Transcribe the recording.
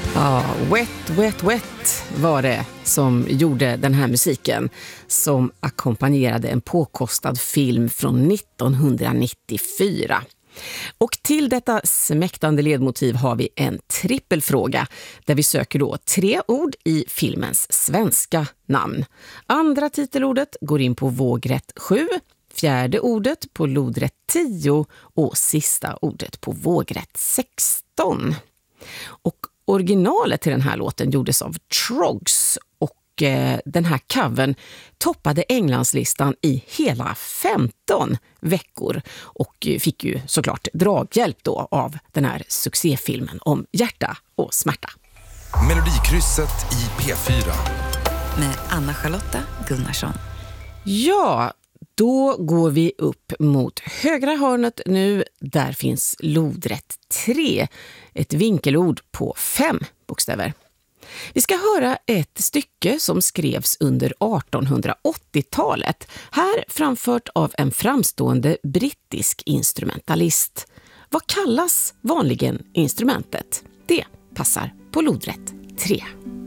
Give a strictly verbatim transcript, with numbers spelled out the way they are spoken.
Ja, Wet, Wet, Wet var det som gjorde den här musiken som ackompanjerade en påkostad film från nittonhundranittiofyra. Och till detta smäktande ledmotiv har vi en trippelfråga där vi söker då tre ord i filmens svenska namn. Andra titelordet går in på vågrätt sju, fjärde ordet på lodrätt tio och sista ordet på vågrätt sexton. Och originalet till den här låten gjordes av Troggs och eh, den här covern toppade Englandslistan i hela femton veckor och fick ju såklart draghjälp då av den här succéfilmen om hjärta och smärta. Melodikrysset i P fyra. Med Anna-Charlotta Gunnarsson. Ja, då går vi upp mot högra hörnet nu. Där finns lodrätt tre, ett vinkelord på fem bokstäver. Vi ska höra ett stycke som skrevs under artonhundraåttiotalet, här framfört av en framstående brittisk instrumentalist. Vad kallas vanligen instrumentet? Det passar på lodrätt tre.